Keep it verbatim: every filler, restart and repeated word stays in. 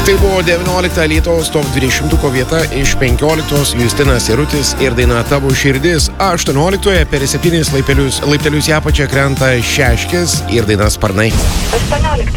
Tai buvo devyniolikta Lietuvos top dvidešimtuko vieta iš penkioliktos Justinas Jarutis ir daina Tavo širdis. aštuonioliktoje per septynis laiptelius, laiptelius į apačią krenta Šeškis ir daina Sparnai. aštuonioliktą